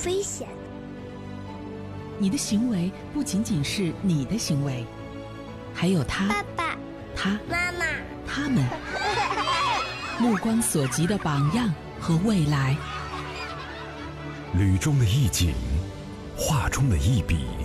危险。 你的行为不仅仅是你的行为，还有他、 爸爸、 他、 妈妈、 他们目光所及的榜样和未来。 旅中的一景，画中的一笔，